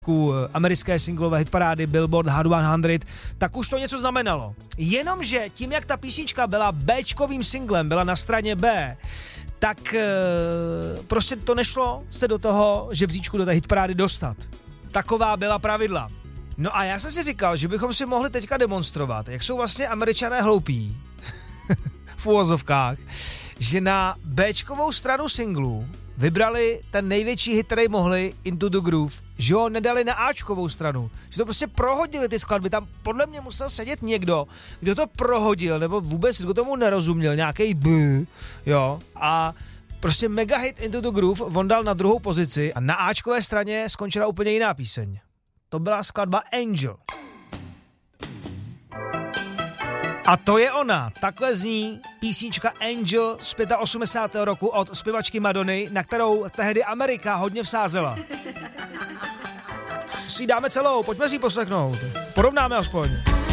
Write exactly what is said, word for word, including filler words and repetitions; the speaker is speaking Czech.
americké singlové hitparády Billboard Hot sto, tak už to něco znamenalo. Jenomže tím, jak ta písnička byla béčkovým singlem, byla na straně B, tak e, prostě to nešlo se do toho žebříčku, do té hitparády dostat. Taková byla pravidla. No a já jsem si říkal, že bychom si mohli teďka demonstrovat, jak jsou vlastně Američané hloupí v uvozovkách, že na béčkovou stranu singlu vybrali ten největší hit, který mohli, Into the Groove, že ho nedali na áčkovou stranu, že to prostě prohodili ty skladby, tam podle mě musel sedět někdo, kdo to prohodil, nebo vůbec kdo tomu nerozuměl, nějakej b, jo, a prostě mega hit Into the Groove on dal na druhou pozici a na áčkové straně skončila úplně jiná píseň. To byla skladba Angel. A to je ona. Takhle zní písnička Angel z osmdesátého pátého roku od zpěvačky Madony, na kterou tehdy Amerika hodně vsázela. Si dáme celou, pojďme si ji poslechnout. Porovnáme aspoň.